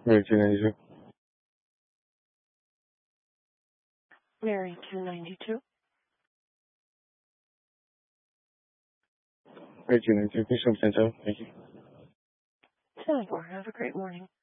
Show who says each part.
Speaker 1: Mary 292.
Speaker 2: Mary 292.
Speaker 1: Mary 292. Please come 10 Thank you.
Speaker 2: 10-4. Have a great morning.